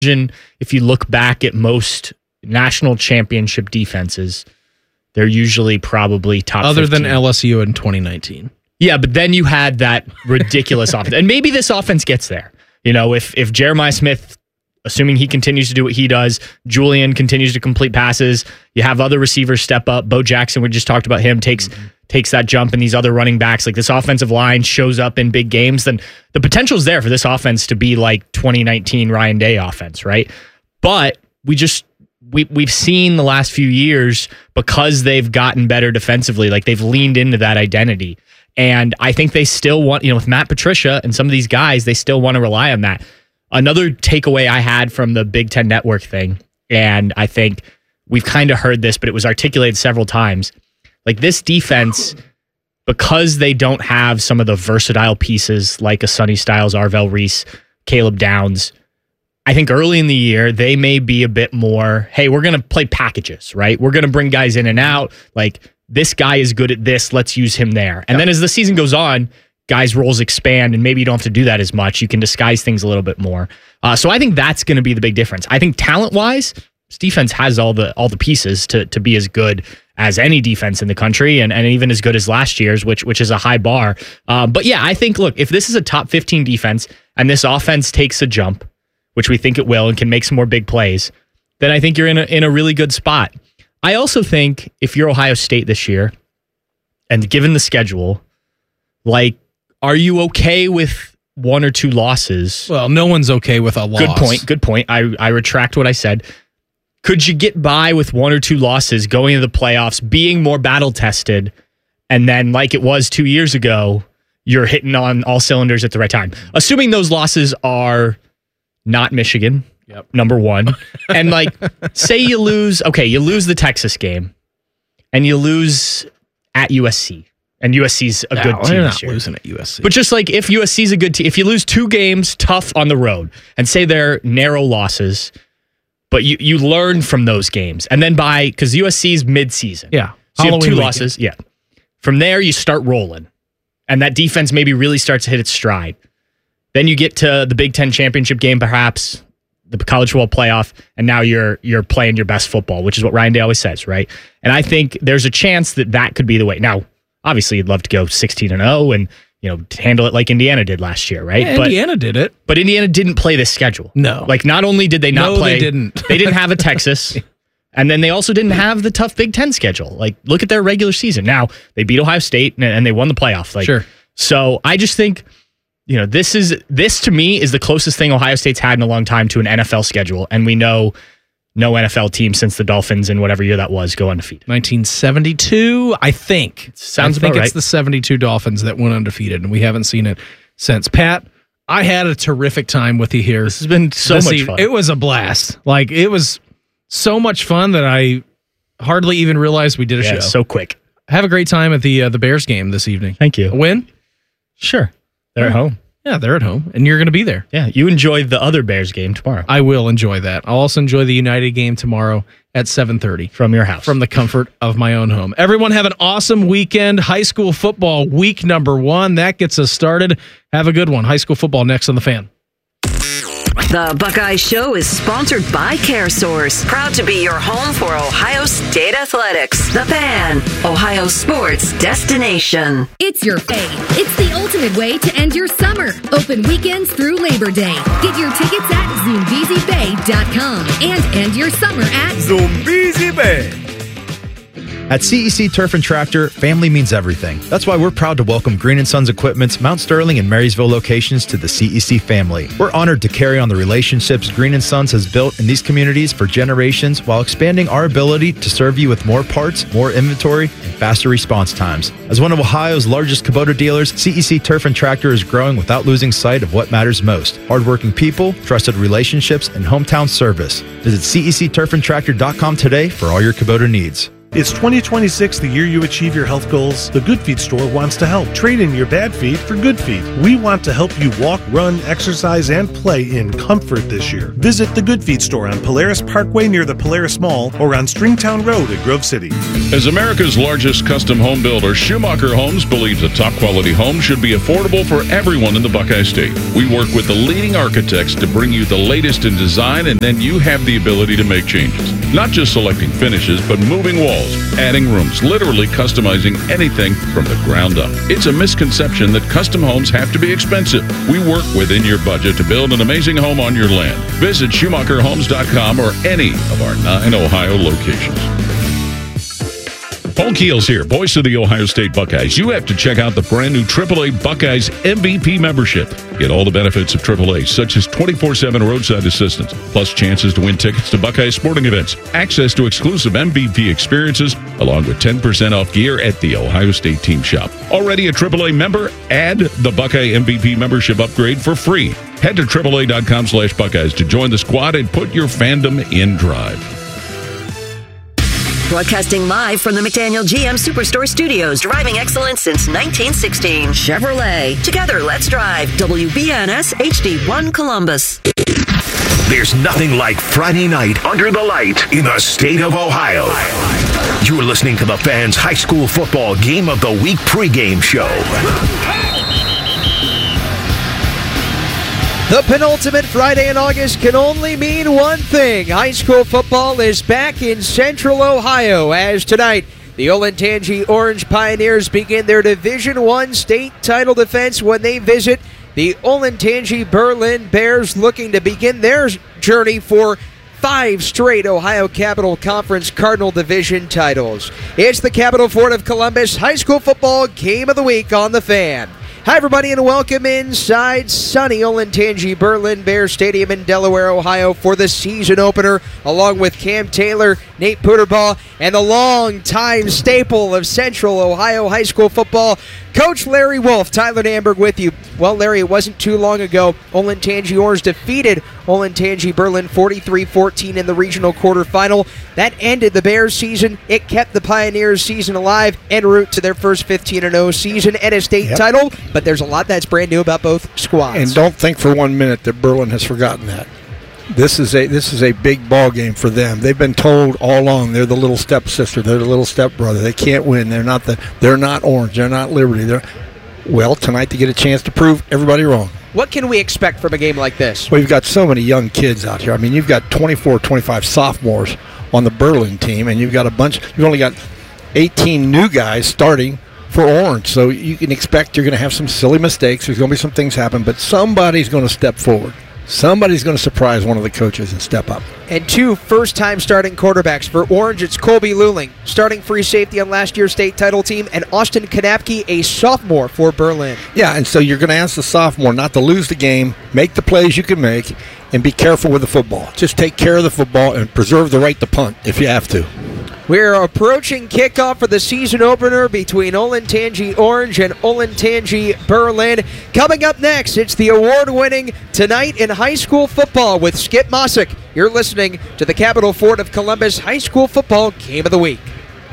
if you look back at most national championship defenses, they're usually probably top 15. Other than LSU in 2019. Yeah, but then you had that ridiculous offense. And maybe this offense gets there. You know, if Jeremiah Smith, assuming he continues to do what he does, Julian continues to complete passes, you have other receivers step up. Bo Jackson, we just talked about him, takes that jump, and these other running backs, like this offensive line shows up in big games, then the potential is there for this offense to be like 2019 Ryan Day offense, right? But we've seen the last few years, because they've gotten better defensively, like they've leaned into that identity. And I think they still want, with Matt Patricia and some of these guys, they still want to rely on that. Another takeaway I had from the Big Ten Network thing, and I think we've kind of heard this, but it was articulated several times, like this defense, because they don't have some of the versatile pieces like a Sonny Styles, Arvell Reese, Caleb Downs, I think early in the year, they may be a bit more, hey, we're going to play packages, right? We're going to bring guys in and out. Like, this guy is good at this, let's use him there. And then as the season goes on, guys' roles expand, and maybe you don't have to do that as much. You can disguise things a little bit more. So I think that's going to be the big difference. I think talent-wise, this defense has all the pieces to be as good as any defense in the country, and even as good as last year's, which is a high bar. But yeah, I think, look, if this is a top 15 defense and this offense takes a jump, which we think it will, and can make some more big plays, then I think you're in a really good spot. I also think if you're Ohio State this year, and given the schedule, like, are you okay with one or two losses? Well, no one's okay with a loss. Good point. I retract what I said. Could you get by with one or two losses going into the playoffs, being more battle-tested, and then, like it was 2 years ago, you're hitting on all cylinders at the right time? Assuming those losses are not Michigan, number one. And like, say you lose the Texas game, and you lose at USC. And USC's a good team this year. Losing at USC. But just like, if USC's a good team, if you lose 2 games tough on the road, and say they're narrow losses, but you learn from those games, and then because USC's mid-season. Yeah. So you have 2 losses. Yeah. From there, you start rolling. And that defense maybe really starts to hit its stride. Then you get to the Big Ten championship game, perhaps the college football playoff, and now you're playing your best football, which is what Ryan Day always says, right? And I think there's a chance that could be the way. Now, obviously, you'd love to go 16-0 and handle it like Indiana did last year, right? Yeah, Indiana did it, but Indiana didn't play this schedule. No, like not only did they not play, they didn't. They didn't have a Texas, and then they also didn't have the tough Big Ten schedule. Like, look at their regular season. Now they beat Ohio State and they won the playoff. Like, sure. So I just think, this to me is the closest thing Ohio State's had in a long time to an NFL schedule, and we know no NFL team since the Dolphins in whatever year that was go undefeated. 1972, I think. Sounds about right. It's the 72 Dolphins that went undefeated, and we haven't seen it since. Pat, I had a terrific time with you here. This has been so much fun. It was a blast. Like, it was so much fun that I hardly even realized we did a show. So quick. Have a great time at the Bears game this evening. Thank you. A win? Sure. They're at home. Yeah, they're at home, and you're going to be there. Yeah, you enjoy the other Bears game tomorrow. I will enjoy that. I'll also enjoy the United game tomorrow at 7:30. From your house. From the comfort of my own home. Everyone have an awesome weekend. High school football week number 1. That gets us started. Have a good one. High school football next on The Fan. The Buckeye Show is sponsored by CareSource, proud to be your home for Ohio State athletics. The Fan, Ohio sports destination. It's your fave. It's the ultimate way to end your summer. Open weekends through Labor Day. Get your tickets at ZoomBeezyBay.com and end your summer at Zoombezi Bay. At CEC Turf and Tractor, family means everything. That's why we're proud to welcome Green & Sons Equipment's Mount Sterling and Marysville locations to the CEC family. We're honored to carry on the relationships Green & Sons has built in these communities for generations while expanding our ability to serve you with more parts, more inventory, and faster response times. As one of Ohio's largest Kubota dealers, CEC Turf and Tractor is growing without losing sight of what matters most: hardworking people, trusted relationships, and hometown service. Visit CECTurfandTractor.com today for all your Kubota needs. Is 2026 the year you achieve your health goals? The Good Feet store wants to help. Trade in your bad feet for good feet. We want to help you walk, run, exercise, and play in comfort this year. Visit the Good Feet store on Polaris Parkway near the Polaris Mall or on Stringtown Road at Grove City. As America's largest custom home builder, Schumacher Homes believes a top-quality home should be affordable for everyone in the Buckeye State. We work with the leading architects to bring you the latest in design, and then you have the ability to make changes. Not just selecting finishes, but moving walls, adding rooms, literally customizing anything from the ground up. It's a misconception that custom homes have to be expensive. We work within your budget to build an amazing home on your land. Visit SchumacherHomes.com or any of our 9 Ohio locations. Paul Keels here, voice of the Ohio State Buckeyes. You have to check out the brand new AAA Buckeyes MVP membership. Get all the benefits of AAA, such as 24/7 roadside assistance, plus chances to win tickets to Buckeye sporting events, access to exclusive MVP experiences, along with 10% off gear at the Ohio State team shop. Already a AAA member? Add the Buckeye MVP membership upgrade for free. Head to AAA.com/Buckeyes to join the squad and put your fandom in drive. Broadcasting live from the McDaniel GM Superstore Studios. Driving excellence since 1916. Chevrolet. Together, let's drive. WBNS HD1 Columbus. There's nothing like Friday night under the light in the state of Ohio. You're listening to the Fans High School Football Game of the Week pregame show. The penultimate Friday in August can only mean one thing. High school football is back in Central Ohio as tonight the Olentangy Orange Pioneers begin their Division I state title defense when they visit the Olentangy Berlin Bears, looking to begin their journey for 5 straight Ohio Capital Conference Cardinal Division titles. It's the Capital Fort of Columbus High School Football Game of the Week on The Fan. Hi, everybody, and welcome inside sunny Olentangy Berlin Bears Stadium in Delaware, Ohio, for the season opener, along with Cam Taylor, Nate Puderbaugh, and the longtime staple of Central Ohio high school football, Coach Larry Wolf. Tyler Namberg with you. Well, Larry, it wasn't too long ago Olentangy Orange defeated Olentangy Berlin 43-14 in the regional quarterfinal. That ended the Bears season. It kept the Pioneers season alive en route to their first 15-0 season and a state title. But there's a lot that's brand new about both squads. And don't think for 1 minute that Berlin has forgotten that. This is a big ball game for them. They've been told all along they're the little stepsister, they're the little stepbrother. They can't win. They're not Orange. They're not Liberty. Well, tonight they get a chance to prove everybody wrong. What can we expect from a game like this? Well, you've got so many young kids out here. I mean, you've got 24, 25 sophomores on the Berlin team, and you've only got 18 new guys starting for Orange. So you can expect you're going to have some silly mistakes. There's going to be some things happen, but somebody's going to step forward. Somebody's going to surprise one of the coaches and step up. And 2 first-time starting quarterbacks. For Orange, it's Colby Luling, starting free safety on last year's state title team, and Austin Kanapke, a sophomore for Berlin. Yeah, and so you're going to ask the sophomore not to lose the game, make the plays you can make, and be careful with the football. Just take care of the football and preserve the right to punt if you have to. We're approaching kickoff for the season opener between Olentangy Orange and Olentangy Berlin. Coming up next, it's the award-winning Tonight in High School Football with Skip Mossick. You're listening to the Capital Fort of Columbus High School Football Game of the Week.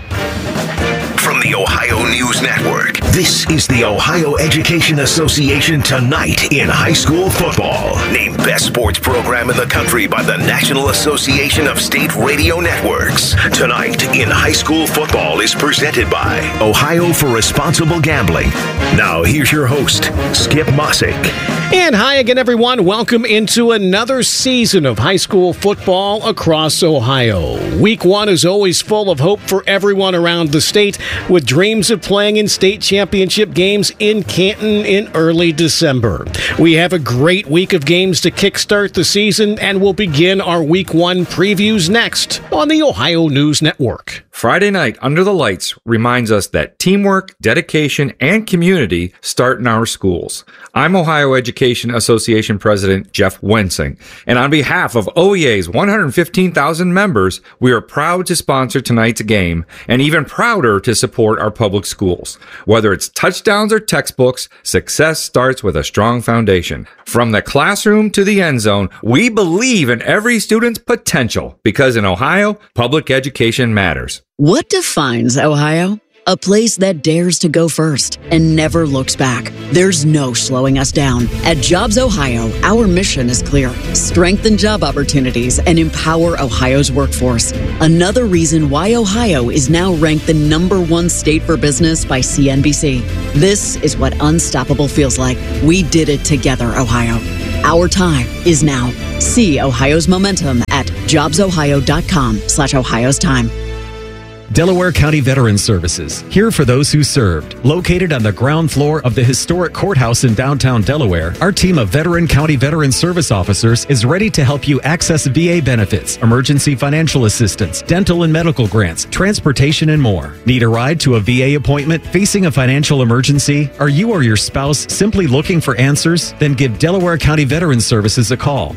From the Ohio News Network, this is the Ohio Education Association Tonight in High School Football. Named Best Sports Program in the Country by the National Association of State Radio Networks. Tonight in High School Football is presented by Ohio for Responsible Gambling. Now here's your host, Skip Mossick. And hi again, everyone. Welcome into another season of high school football across Ohio. Week 1 is always full of hope for everyone around the state, with dreams of playing in state championship games in Canton in early December. We have a great week of games to kickstart the season, and we'll begin our Week 1 previews next on the Ohio News Network. Friday night under the lights reminds us that teamwork, dedication, and community start in our schools. I'm Ohio Education Association President Jeff Wensing, and on behalf of OEA's 115,000 members, we are proud to sponsor tonight's game and even prouder to support our public schools. Whether it's touchdowns or textbooks, success starts with a strong foundation. From the classroom to the end zone, we believe in every student's potential because in Ohio, public education matters. What defines Ohio? A place that dares to go first and never looks back. There's no slowing us down. At Jobs Ohio, our mission is clear. Strengthen job opportunities and empower Ohio's workforce. Another reason why Ohio is now ranked the #1 state for business by CNBC. This is what unstoppable feels like. We did it together, Ohio. Our time is now. See Ohio's momentum at jobsohio.com/Ohio's time. Delaware County Veterans Services, here for those who served. Located on the ground floor of the historic courthouse in downtown Delaware, our team of veteran county veteran service officers is ready to help you access VA benefits, emergency financial assistance, dental and medical grants, transportation, and more. Need a ride to a VA appointment? Facing a financial emergency? Are you or your spouse simply looking for answers? Then give Delaware County Veterans Services a call.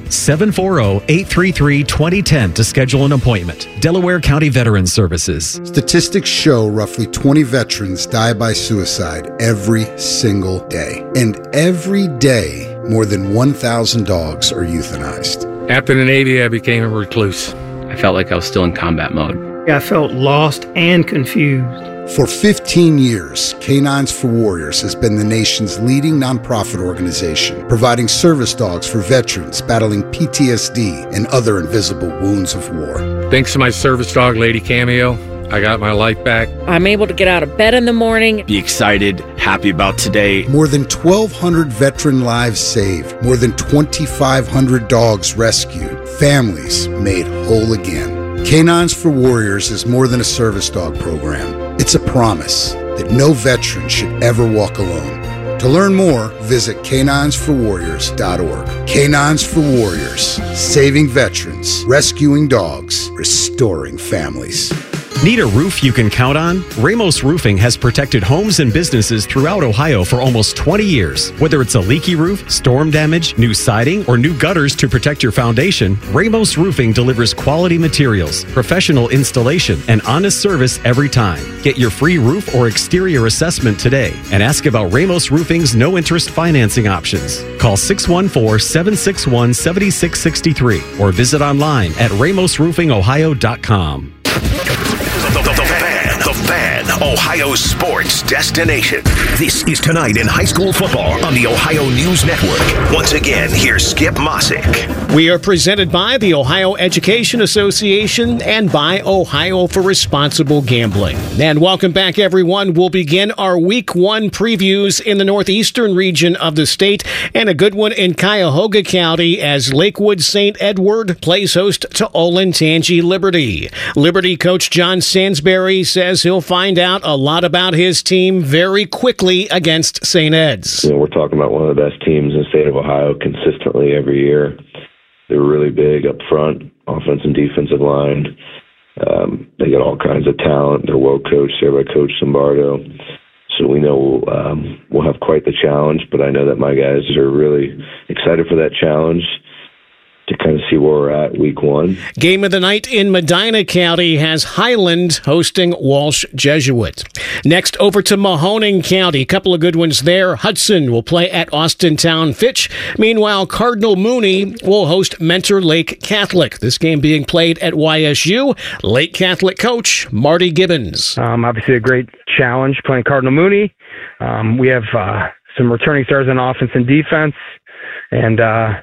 740-833-2010 to schedule an appointment. Delaware County Veterans Services. Statistics show roughly 20 veterans die by suicide every single day. And every day, more than 1,000 dogs are euthanized. After the Navy, I became a recluse. I felt like I was still in combat mode. I felt lost and confused. For 15 years, Canines for Warriors has been the nation's leading nonprofit organization, providing service dogs for veterans battling PTSD and other invisible wounds of war. Thanks to my service dog, Lady Cameo, I got my life back. I'm able to get out of bed in the morning. Be excited, happy about today. More than 1,200 veteran lives saved. More than 2,500 dogs rescued. Families made whole again. Canines for Warriors is more than a service dog program. It's a promise that no veteran should ever walk alone. To learn more, visit caninesforwarriors.org. Canines for Warriors, saving veterans, rescuing dogs, restoring families. Need a roof you can count on? Ramos Roofing has protected homes and businesses throughout Ohio for almost 20 years. Whether it's a leaky roof, storm damage, new siding, or new gutters to protect your foundation, Ramos Roofing delivers quality materials, professional installation, and honest service every time. Get your free roof or exterior assessment today and ask about Ramos Roofing's no-interest financing options. Call 614-761-7663 or visit online at ramosroofingohio.com. The Fan, Ohio sports destination. This is Tonight in High School Football on the Ohio News Network. Once again, here's Skip Mossick. We are presented by the Ohio Education Association and by Ohio for Responsible Gambling. And welcome back, everyone. We'll begin our Week 1 previews in the northeastern region of the state, and a good one in Cuyahoga County as Lakewood St. Edward plays host to Olentangy Liberty. Liberty coach John Sansbury says he'll find out a lot about his team very quickly against St. Ed's. We're talking about one of the best teams in the state of Ohio consistently every year. They're really big up front, offensive and defensive line. They got all kinds of talent. They're well coached there by Coach Zimbardo. So we know we'll have quite the challenge, but I know that my guys are really excited for that challenge to kind of see where we're at Week 1. Game of the night in Medina County has Highland hosting Walsh Jesuit. Next, over to Mahoning County. A couple of good ones there. Hudson will play at Austintown Fitch. Meanwhile, Cardinal Mooney will host Mentor Lake Catholic. This game being played at YSU. Lake Catholic coach Marty Gibbons. Obviously a great challenge playing Cardinal Mooney. We have some returning stars on offense and defense, and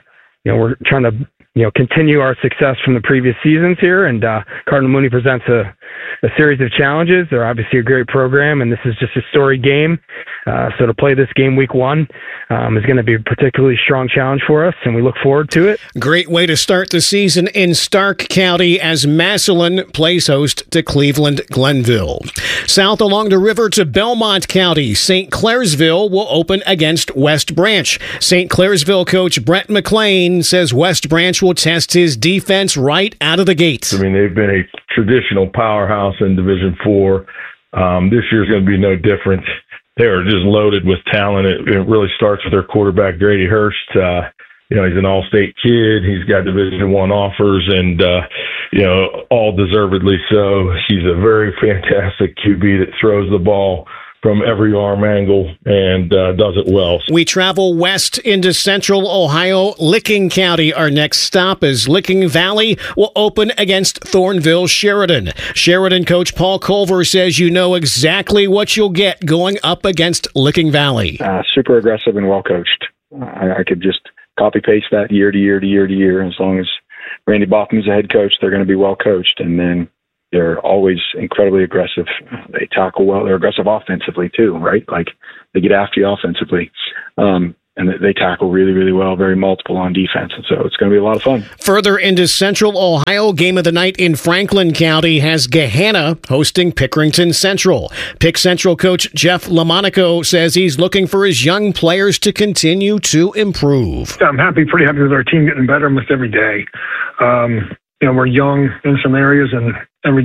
we're trying to continue our success from the previous seasons here, and Cardinal Mooney presents a series of challenges. They're obviously a great program, and this is just a storied game. So to play this game Week 1 is going to be a particularly strong challenge for us, and we look forward to it. Great way to start the season in Stark County as Massillon plays host to Cleveland Glenville. South along the river to Belmont County, St. Clairsville will open against West Branch. St. Clairsville coach Brett McLean says West Branch will test his defense right out of the gates. I mean, they've been a traditional powerhouse in Division IV. This year's going to be no different. They are just loaded with talent. It really starts with their quarterback, Grady Hurst. He's an all-state kid. He's got Division I offers, and all deservedly so. He's a very fantastic QB that throws the ball from every arm angle and does it well. We travel west into central Ohio. Licking County, our next stop, as Licking Valley will open against Thornville Sheridan. Sheridan coach Paul Culver says you know exactly what you'll get going up against Licking Valley. Super aggressive and well coached. I could just copy paste that year to year to year to year. As long as Randy Botham is the head coach, they're going to be well coached, and then they're always incredibly aggressive. They tackle well. They're aggressive offensively too, right? Like they get after you offensively, and they tackle really, really well, very multiple on defense, and so it's going to be a lot of fun. Further into central Ohio, game of the night in Franklin County has Gahanna hosting Pickerington Central. Pick Central coach Jeff Lamonaco says he's looking for his young players to continue to improve. I'm pretty happy with our team getting better almost every day. We're young in some areas, and every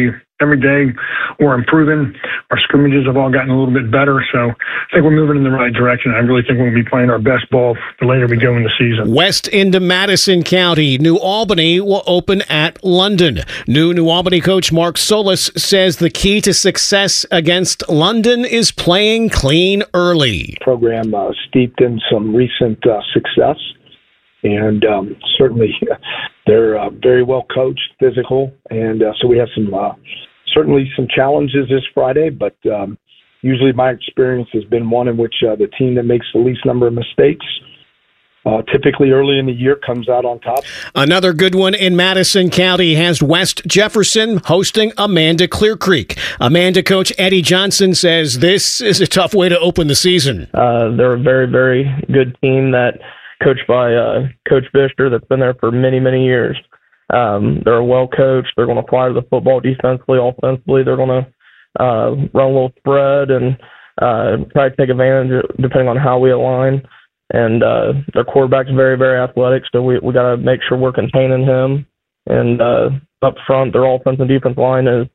day we're improving. Our scrimmages have all gotten a little bit better, so I think we're moving in the right direction. I really think we'll be playing our best ball the later we go in the season. West into Madison County, New Albany will open at London. New Albany coach Mark Solis says the key to success against London is playing clean early. Program steeped in some recent success. And certainly they're very well coached, physical, and so we have certainly some challenges this Friday, but usually my experience has been one in which the team that makes the least number of mistakes typically early in the year comes out on top. Another good one in Madison County has West Jefferson hosting Amanda Clear Creek. Amanda coach Eddie Johnson says this is a tough way to open the season. They're a very, very good team that coached by Coach Bisher that's been there for many, many years. They're well coached. They're going to fly to the football defensively, offensively. They're going to run a little spread and try to take advantage depending on how we align. And their quarterback's very, very athletic, so we got to make sure we're containing him. And up front, their offense and defense line is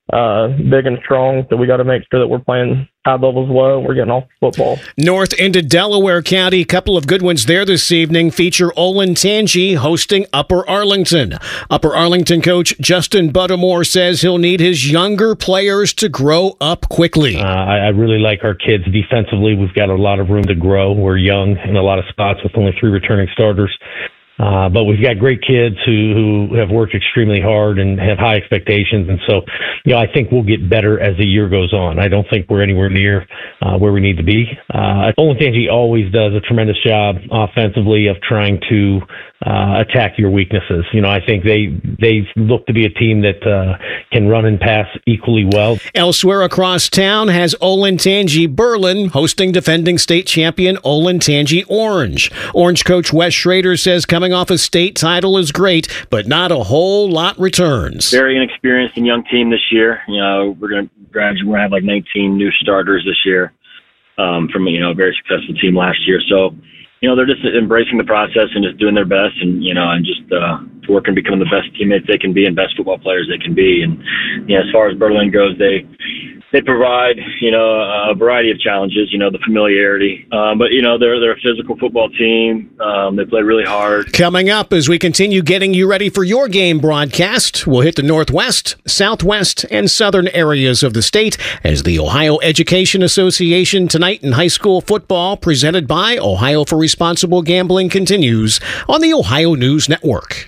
big and strong, so we got to make sure that we're playing high levels low. We're getting off the football. North into Delaware County, a couple of good ones there this evening feature Olentangy hosting Upper Arlington. Upper Arlington coach Justin Buttermore says he'll need his younger players to grow up quickly. I really like our kids defensively. We've got a lot of room to grow. We're young in a lot of spots with only 3 returning starters. But we've got great kids who have worked extremely hard and have high expectations. And so, I think we'll get better as the year goes on. I don't think we're anywhere near where we need to be. Olentangy always does a tremendous job offensively of trying to attack your weaknesses. I think they look to be a team that can run and pass equally well. Elsewhere across town has Olentangy Berlin hosting defending state champion Olentangy Orange. Orange coach Wes Schrader says coming off a state title is great, but not a whole lot returns. Very inexperienced and young team this year. We're going to have like 19 new starters this year from a very successful team last year. So, they're just embracing the process and just doing their best and just working to become the best teammates they can be and best football players they can be. And, as far as Berlin goes, they provide, a variety of challenges, the familiarity. But, they're a physical football team. They play really hard. Coming up, as we continue getting you ready for your game broadcast, we'll hit the Northwest, Southwest, and Southern areas of the state as the Ohio Education Association Tonight in High School Football, presented by Ohio for Responsible Gambling, continues on the Ohio News Network.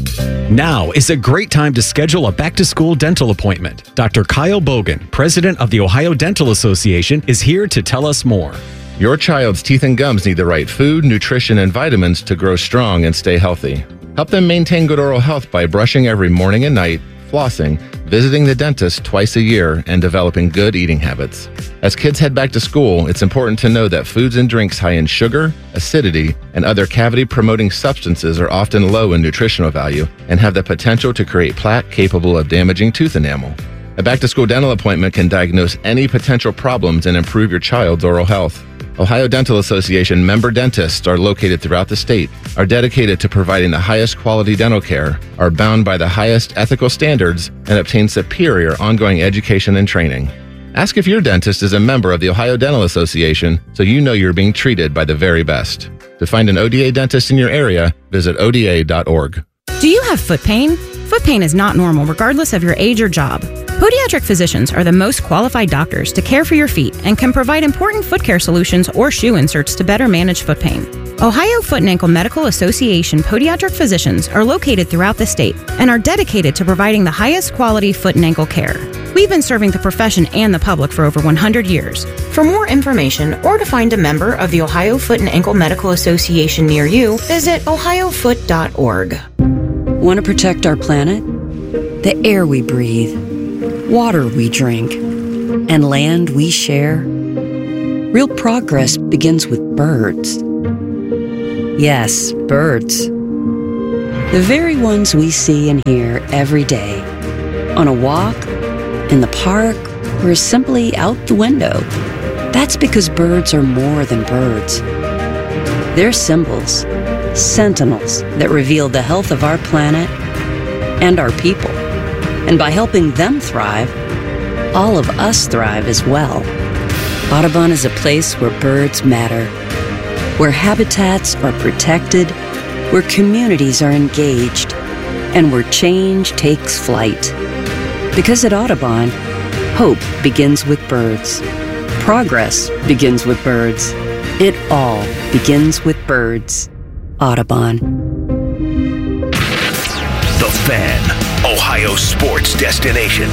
Now is a great time to schedule a back-to-school dental appointment. Dr. Kyle Bogan, president of the Ohio Dental Association, is here to tell us more. Your child's teeth and gums need the right food, nutrition, and vitamins to grow strong and stay healthy. Help them maintain good oral health by brushing every morning and night, flossing, visiting the dentist twice a year, and developing good eating habits. As kids head back to school, it's important to know that foods and drinks high in sugar, acidity, and other cavity-promoting substances are often low in nutritional value and have the potential to create plaque capable of damaging tooth enamel. A back-to-school dental appointment can diagnose any potential problems and improve your child's oral health. Ohio Dental Association member dentists are located throughout the state, are dedicated to providing the highest quality dental care, are bound by the highest ethical standards, and obtain superior ongoing education and training. Ask if your dentist is a member of the Ohio Dental Association so you know you're being treated by the very best. To find an ODA dentist in your area, visit ODA.org. Do you have foot pain? Foot pain is not normal regardless of your age or job. Podiatric physicians are the most qualified doctors to care for your feet and can provide important foot care solutions or shoe inserts to better manage foot pain. Ohio Foot and Ankle Medical Association podiatric physicians are located throughout the state and are dedicated to providing the highest quality foot and ankle care. We've been serving the profession and the public for over 100 years. For more information or to find a member of the Ohio Foot and Ankle Medical Association near you, visit ohiofoot.org. Want to protect our planet? The air we breathe, water we drink, and land we share? Real progress begins with birds. Yes, birds. The very ones we see and hear every day. On a walk, in the park, or simply out the window. That's because birds are more than birds. They're symbols, sentinels that reveal the health of our planet and our people. And by helping them thrive, all of us thrive as well. Audubon is a place where birds matter, where habitats are protected, where communities are engaged, and where change takes flight. Because at Audubon, hope begins with birds. Progress begins with birds. It all begins with birds. Audubon. The Fan, Ohio sports destination.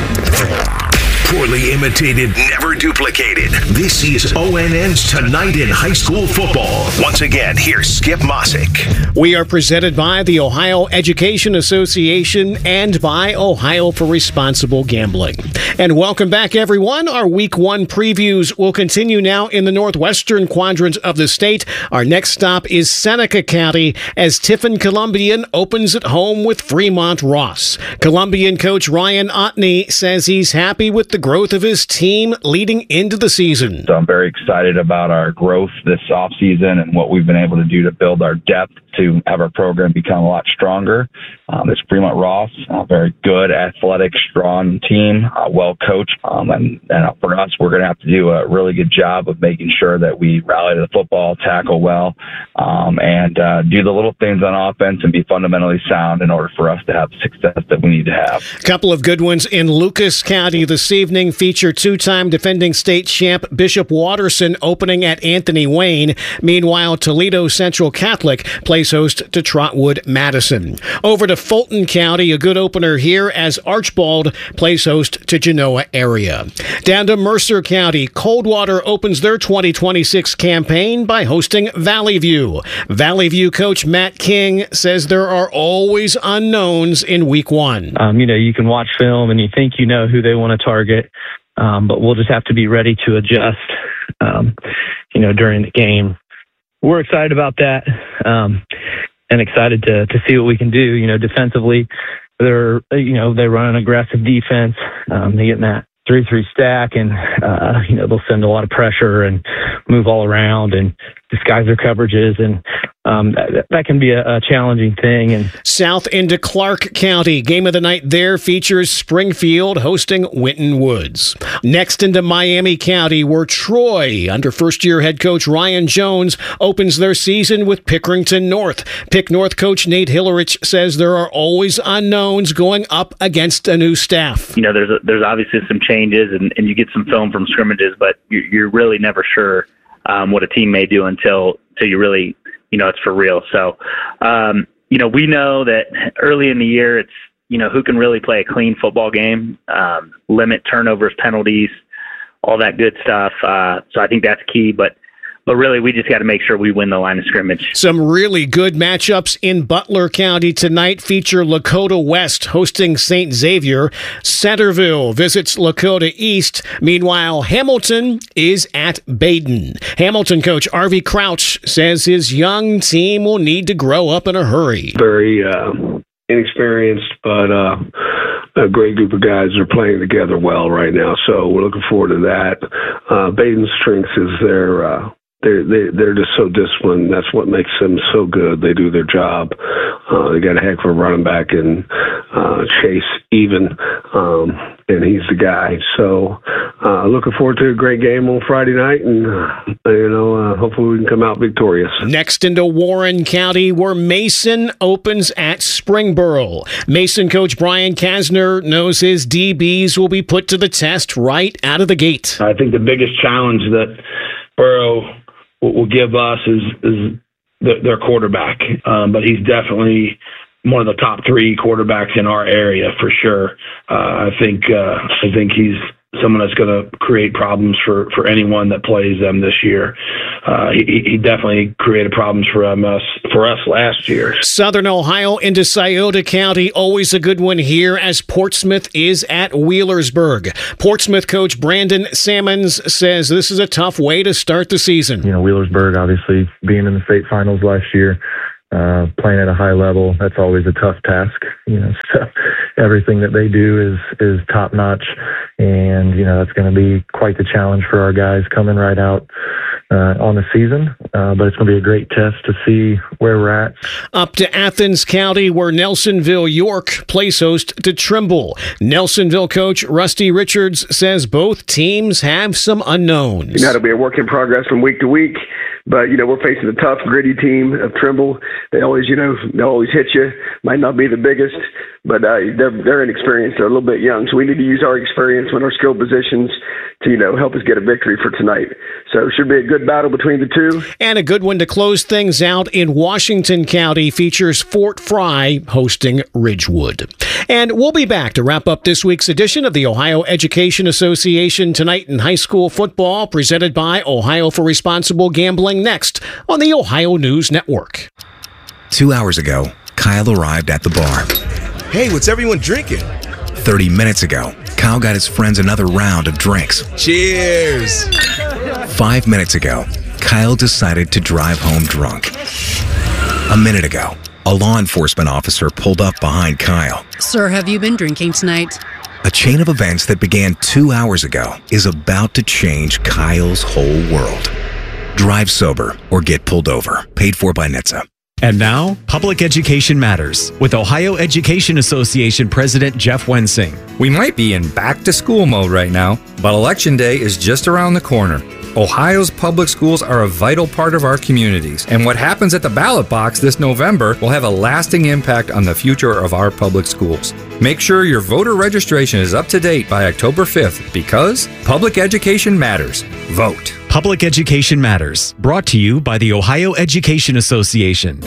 Poorly imitated, never duplicated. This is ONN's Tonight in High School Football. Once again, here's Skip Mossick. We are presented by the Ohio Education Association and by Ohio for Responsible Gambling. And welcome back, everyone. Our Week 1 previews will continue now in the northwestern quadrant of the state. Our next stop is Seneca County as Tiffin Columbian opens at home with Fremont Ross. Columbian coach Ryan Otney says he's happy with the growth of his team leading into the season. So I'm very excited about our growth this offseason and what we've been able to do to build our depth to have our program become a lot stronger. This Fremont Ross, very good, athletic, strong team, well coached. And for us, we're going to have to do a really good job of making sure that we rally to the football, tackle well, and do the little things on offense and be fundamentally sound in order for us to have the success that we need to have. A couple of good ones in Lucas County this evening feature two-time defending state champ Bishop Watterson opening at Anthony Wayne. Meanwhile, Toledo Central Catholic plays host to Trotwood Madison. Over to Fulton County, a good opener here as Archbald plays host to Genoa area. Down to Mercer County, Coldwater opens their 2026 campaign by hosting Valley View. Valley View coach Matt King says there are always unknowns in Week 1. You can watch film and you think you know who they want to target, but we'll just have to be ready to adjust, during the game. We're excited about that, and excited to see what we can do. Defensively, they run an aggressive defense. They get in that 3-3 stack, and they'll send a lot of pressure and move all around and disguise their coverages, and that can be a challenging thing. And south into Clark County, game of the night there features Springfield hosting Winton Woods. Next into Miami County, where Troy, under first-year head coach Ryan Jones, opens their season with Pickerington North. Pick North coach Nate Hillerich says there are always unknowns going up against a new staff. There's obviously some changes, and you get some film from scrimmages, but you're really never sure what a team may do until you really, it's for real. So, we know that early in the year, it's, who can really play a clean football game, limit turnovers, penalties, all that good stuff. So I think that's key, but really, we just got to make sure we win the line of scrimmage. Some really good matchups in Butler County tonight feature Lakota West hosting St. Xavier. Centerville visits Lakota East. Meanwhile, Hamilton is at Baden. Hamilton coach R.V. Crouch says his young team will need to grow up in a hurry. Very inexperienced, but a great group of guys are playing together well right now. So we're looking forward to that. Baden's strength is they're just so disciplined. That's what makes them so good. They do their job. They got a heck of a running back in Chase even, and he's the guy. So looking forward to a great game on Friday night, and hopefully we can come out victorious. Next into Warren County, where Mason opens at Springboro. Mason coach Brian Kasner knows his DBs will be put to the test right out of the gate. I think the biggest challenge that Burrow will give us is their quarterback, but he's definitely one of the top 3 quarterbacks in our area for sure. I think he's someone that's going to create problems for anyone that plays them this year. He definitely created problems for us last year. Southern Ohio into Scioto County, always a good one here as Portsmouth is at Wheelersburg. Portsmouth coach Brandon Sammons says this is a tough way to start the season. Wheelersburg, obviously being in the state finals last year, playing at a high level, that's always a tough task. So everything that they do is top notch, and that's going to be quite the challenge for our guys coming right out on the season. But it's going to be a great test to see where we're at. Up to Athens County, where Nelsonville York plays host to Trimble. Nelsonville coach Rusty Richards says both teams have some unknowns. It'll be a work in progress from week to week. But, we're facing a tough, gritty team of Trimble. They always, they'll always hit you. Might not be the biggest, but they're inexperienced. They're a little bit young. So we need to use our experience with our skill positions to, help us get a victory for tonight. So it should be a good battle between the two. And a good one to close things out in Washington County features Fort Fry hosting Ridgewood. And we'll be back to wrap up this week's edition of the Ohio Education Association Tonight in High School Football, presented by Ohio for Responsible Gambling, next on the Ohio News Network. 2 hours ago, Kyle arrived at the bar. Hey, what's everyone drinking? 30 minutes ago, Kyle got his friends another round of drinks. Cheers! 5 minutes ago, Kyle decided to drive home drunk. A minute ago, a law enforcement officer pulled up behind Kyle. Sir, have you been drinking tonight? A chain of events that began 2 hours ago is about to change Kyle's whole world. Drive sober or get pulled over. Paid for by NHTSA. And now, Public Education Matters with Ohio Education Association President Jeff Wensing. We might be in back-to-school mode right now, but Election Day is just around the corner. Ohio's public schools are a vital part of our communities, and what happens at the ballot box this November will have a lasting impact on the future of our public schools. Make sure your voter registration is up to date by October 5th because public education matters. Vote. Public Education Matters, brought to you by the Ohio Education Association.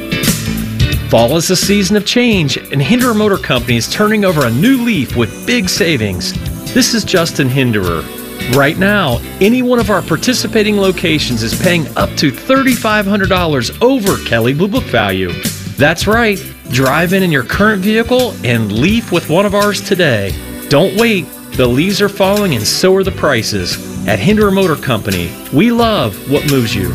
Fall is a season of change, and Hinderer Motor Company is turning over a new leaf with big savings. This is Justin Hinderer. Right now, any one of our participating locations is paying up to $3,500 over Kelley Blue Book value. That's right. Drive in your current vehicle and leaf with one of ours today. Don't wait. The leaves are falling and so are the prices. At Hinderer Motor Company, we love what moves you.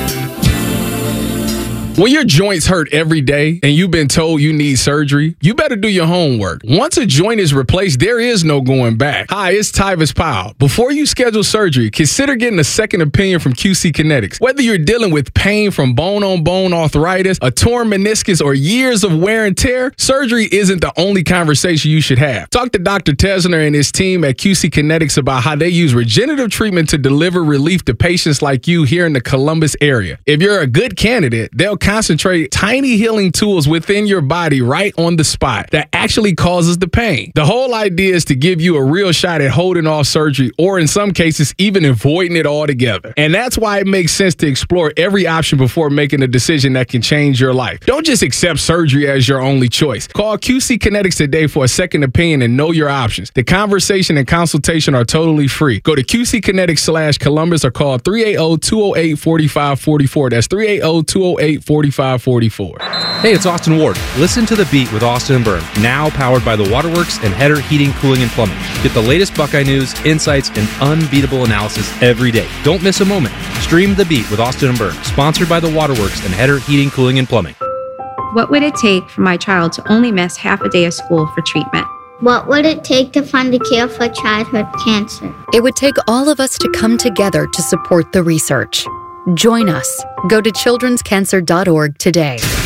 When your joints hurt every day and you've been told you need surgery, you better do your homework. Once a joint is replaced, there is no going back. Hi, it's Tyvis Powell. Before you schedule surgery, consider getting a second opinion from QC Kinetics. Whether you're dealing with pain from bone-on-bone arthritis, a torn meniscus, or years of wear and tear, surgery isn't the only conversation you should have. Talk to Dr. Tesner and his team at QC Kinetics about how they use regenerative treatment to deliver relief to patients like you here in the Columbus area. If you're a good candidate, they'll concentrate tiny healing tools within your body right on the spot that actually causes the pain. The whole idea is to give you a real shot at holding off surgery, or in some cases, even avoiding it altogether. And that's why it makes sense to explore every option before making a decision that can change your life. Don't just accept surgery as your only choice. Call QC Kinetics today for a second opinion and know your options. The conversation and consultation are totally free. Go to QCkinetics/Columbus or call 380-208-4544. That's 380-208-4544. Hey, it's Austin Ward. Listen to The Beat with Austin and Byrne, now powered by the Waterworks and Header Heating, Cooling, and Plumbing. Get the latest Buckeye news, insights, and unbeatable analysis every day. Don't miss a moment. Stream The Beat with Austin and Byrne, sponsored by the Waterworks and Header Heating, Cooling, and Plumbing. What would it take for my child to only miss half a day of school for treatment? What would it take to fund a cure for childhood cancer? It would take all of us to come together to support the research. Join us. Go to childrenscancer.org today.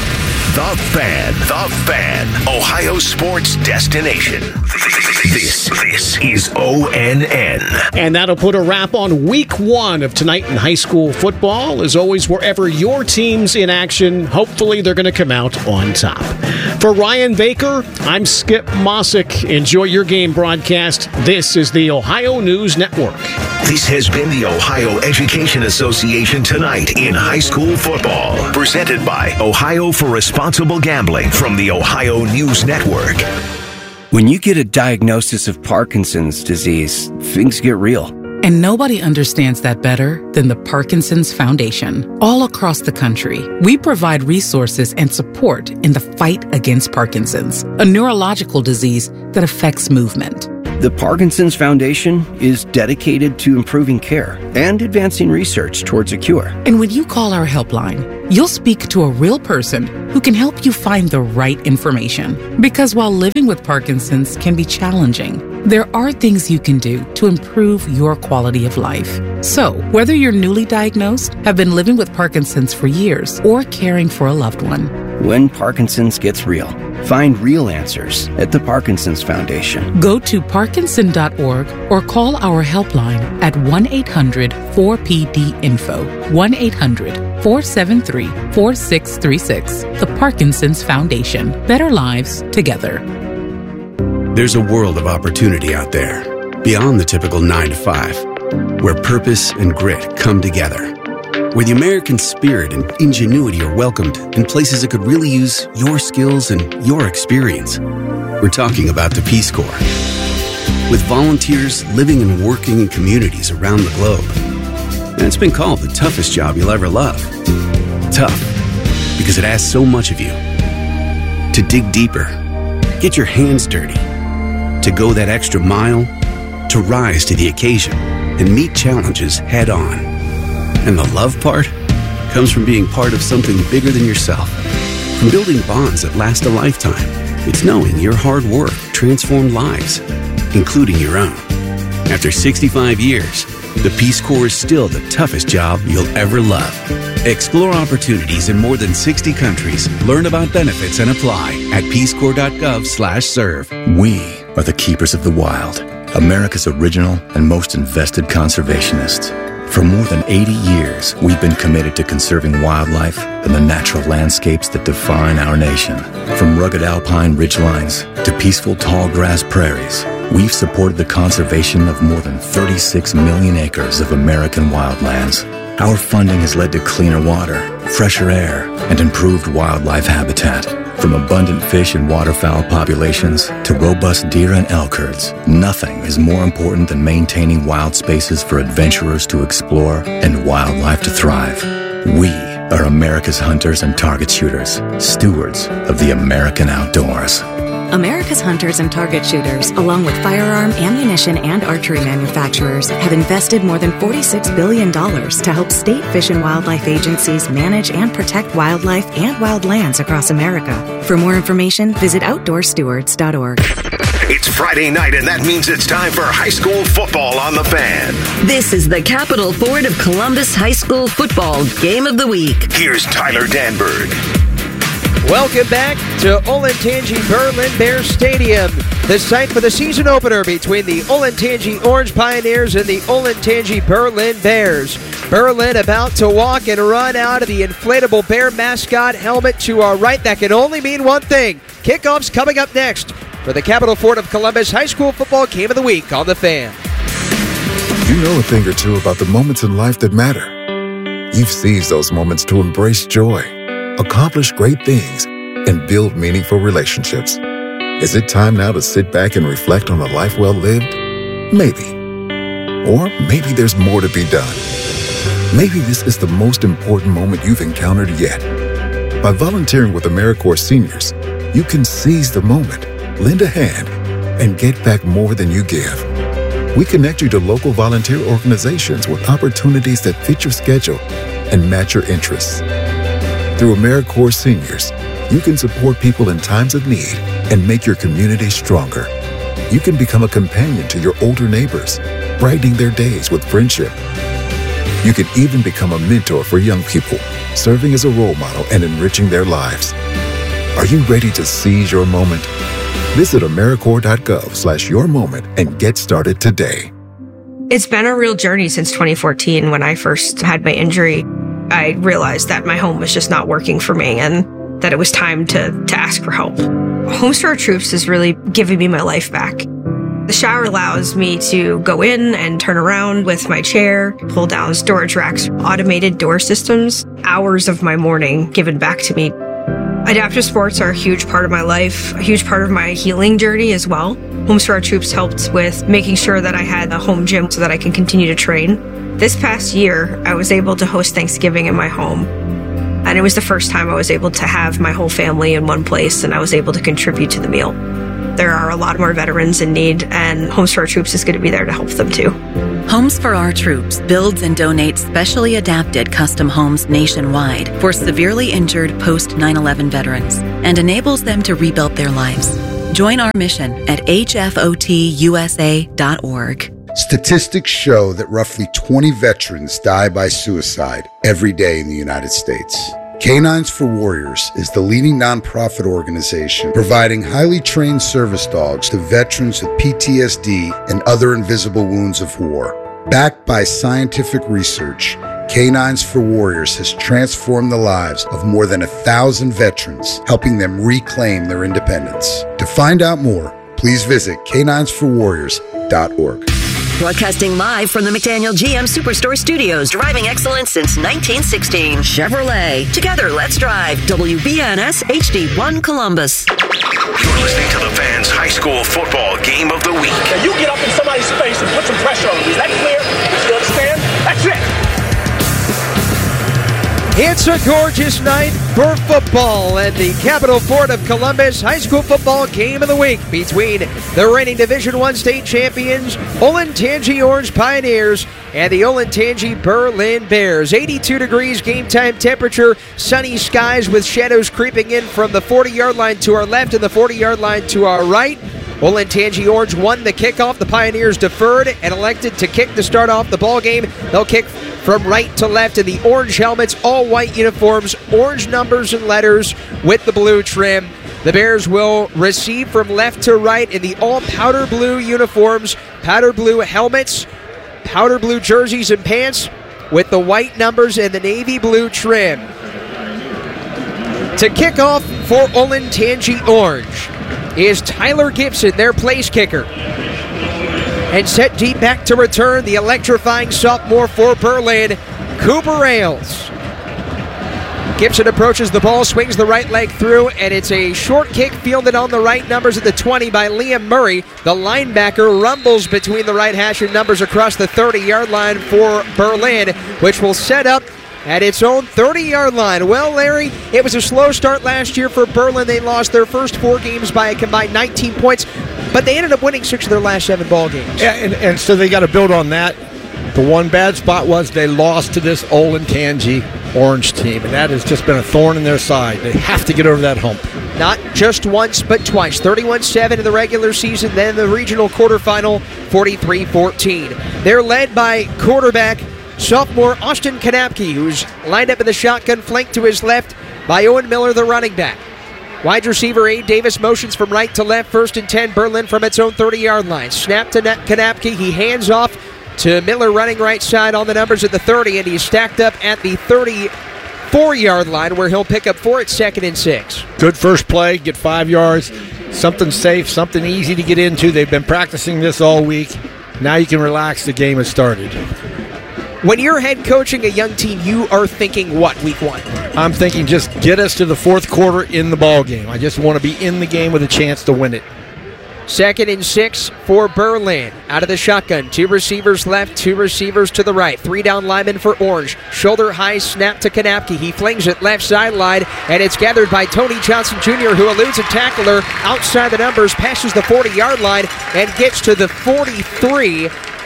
The Fan, Ohio sports destination. This is ONN. And that'll put a wrap on week 1 of tonight in high school football. As always, wherever your team's in action, hopefully they're going to come out on top. For Ryan Baker, I'm Skip Mossick. Enjoy your game broadcast. This is the Ohio News Network. This has been the Ohio Education Association Tonight in High School Football. Presented by Ohio for Responsible Gambling from the Ohio News Network. When you get a diagnosis of Parkinson's disease, things get real. And nobody understands that better than the Parkinson's Foundation. All across the country, we provide resources and support in the fight against Parkinson's, a neurological disease that affects movement. The Parkinson's Foundation is dedicated to improving care and advancing research towards a cure. And when you call our helpline, you'll speak to a real person who can help you find the right information. Because while living with Parkinson's can be challenging, there are things you can do to improve your quality of life. So, whether you're newly diagnosed, have been living with Parkinson's for years, or caring for a loved one, when Parkinson's gets real, find real answers at the Parkinson's Foundation. Go to parkinson.org or call our helpline at 1-800-4PD-INFO, 1-800-473-4636. The Parkinson's Foundation. Better lives together. There's a world of opportunity out there, beyond the typical 9 to 5, where purpose and grit come together, where the American spirit and ingenuity are welcomed in places that could really use your skills and your experience. We're talking about the Peace Corps. With volunteers living and working in communities around the globe. And it's been called the toughest job you'll ever love. Tough, because it asks so much of you. To dig deeper, get your hands dirty, to go that extra mile, to rise to the occasion and meet challenges head on. And the love part comes from being part of something bigger than yourself. From building bonds that last a lifetime. It's knowing your hard work transformed lives, including your own. After 65 years, the Peace Corps is still the toughest job you'll ever love. Explore opportunities in more than 60 countries. Learn about benefits and apply at peacecorps.gov/serve. We are the keepers of the wild, America's original and most invested conservationists. For more than 80 years, we've been committed to conserving wildlife and the natural landscapes that define our nation. From rugged alpine ridgelines to peaceful tall grass prairies, we've supported the conservation of more than 36 million acres of American wildlands. Our funding has led to cleaner water, fresher air, and improved wildlife habitat. From abundant fish and waterfowl populations to robust deer and elk herds, nothing is more important than maintaining wild spaces for adventurers to explore and wildlife to thrive. We are America's hunters and target shooters, stewards of the American outdoors. America's hunters and target shooters, along with firearm, ammunition, and archery manufacturers, have invested more than $46 billion to help state fish and wildlife agencies manage and protect wildlife and wildlands across America. For more information, visit OutdoorStewards.org. It's Friday night, and that means it's time for high school football on the Fan. This is the Capital Ford of Columbus High School football game of the week. Here's Tyler Danberg. Welcome back to Olentangy Berlin Bears Stadium, the site for the season opener between the Olentangy Orange Pioneers and the Olentangy Berlin Bears. Berlin about to walk and run out of the inflatable bear mascot helmet to our right. That can only mean one thing. Kickoff's coming up next for the Capital Ford of Columbus High School football game of the week on the Fan. You know a thing or two about the moments in life that matter. You've seized those moments to embrace joy, accomplish great things, and build meaningful relationships. Is it time now to sit back and reflect on a life well lived? Maybe. Or maybe there's more to be done. Maybe this is the most important moment you've encountered yet. By volunteering with AmeriCorps Seniors, you can seize the moment, lend a hand, and get back more than you give. We connect you to local volunteer organizations with opportunities that fit your schedule and match your interests. Through AmeriCorps Seniors, you can support people in times of need and make your community stronger. You can become a companion to your older neighbors, brightening their days with friendship. You can even become a mentor for young people, serving as a role model and enriching their lives. Are you ready to seize your moment? Visit AmeriCorps.gov/yourmoment and get started today. It's been a real journey since 2014 when I first had my injury. I realized that my home was just not working for me and that it was time to ask for help. Homes for Our Troops is really giving me my life back. The shower allows me to go in and turn around with my chair, pull down storage racks, automated door systems, hours of my morning given back to me. Adaptive sports are a huge part of my life, a huge part of my healing journey as well. Homes for Our Troops helped with making sure that I had a home gym so that I can continue to train. This past year, I was able to host Thanksgiving in my home. And it was the first time I was able to have my whole family in one place and I was able to contribute to the meal. There are a lot more veterans in need, and Homes for Our Troops is going to be there to help them too. Homes for Our Troops builds and donates specially adapted custom homes nationwide for severely injured post-9/11 veterans and enables them to rebuild their lives. Join our mission at hfotusa.org. Statistics show that roughly 20 veterans die by suicide every day in the United States. Canines for Warriors is the leading nonprofit organization providing highly trained service dogs to veterans with PTSD and other invisible wounds of war. Backed by scientific research, Canines for Warriors has transformed the lives of more than 1,000 veterans, helping them reclaim their independence. To find out more, please visit caninesforwarriors.org. Broadcasting live from the McDaniel GM Superstore Studios. Driving excellence since 1916. Chevrolet. Together, let's drive. WBNS HD1 Columbus. You're listening to the Fans High School Football Game of the Week. Now you get up in somebody's face and put some pressure on them. Is that clear? You understand? That's it. It's a gorgeous night for football and the Capital Fort of Columbus High School Football Game of the Week between the reigning Division I state champions, Olentangy Orange Pioneers, and the Olentangy Berlin Bears. 82 degrees game time temperature, sunny skies with shadows creeping in from the 40-yard line to our left and the 40-yard line to our right. Olentangy Orange won the kickoff. The Pioneers deferred and elected to kick to start off the ball game. They'll kick from right to left in the orange helmets, all white uniforms, orange numbers and letters with the blue trim. The Bears will receive from left to right in the all powder blue uniforms, powder blue helmets, powder blue jerseys and pants with the white numbers and the navy blue trim. To kick off for Olentangy Orange is Tyler Gibson, their place kicker. And set deep back to return, the electrifying sophomore for Berlin, Cooper Ailes. Gibson approaches the ball, swings the right leg through, and it's a short kick fielded on the right numbers at the 20 by Liam Murray. The linebacker rumbles between the right hash and numbers across the 30-yard line for Berlin, which will set up at its own 30-yard line. Well, Larry, it was a slow start last year for Berlin. They lost their first 4 games by a combined 19 points, but they ended up winning 6 of their last 7 ball games. Yeah, and so they got to build on that. The one bad spot was they lost to this Olentangy Orange team, and that has just been a thorn in their side. They have to get over that hump. Not just once, but twice. 31-7 in the regular season, then the regional quarterfinal, 43-14. They're led by quarterback sophomore Austin Kanapke, who's lined up in the shotgun, flanked to his left by Owen Miller, the running back. Wide receiver Abe Davis motions from right to left, 1st and 10, Berlin from its own 30-yard line. Snap to Kanapke, he hands off to Miller running right side on the numbers at the 30, and he's stacked up at the 34-yard line where he'll pick up 4 at 2nd and 6. Good first play, get 5 yards, something safe, something easy to get into. They've been practicing this all week. Now you can relax, the game has started. When you're head coaching a young team, you are thinking what, week 1? I'm thinking just get us to the 4th quarter in the ball game. I just want to be in the game with a chance to win it. 2nd and 6 for Berlin. Out of the shotgun, 2 receivers left, 2 receivers to the right. 3 down linemen for Orange. Shoulder high snap to Kanapke. He flings it left sideline, and it's gathered by Tony Johnson Jr., who eludes a tackler outside the numbers, passes the 40-yard line, and gets to the 43.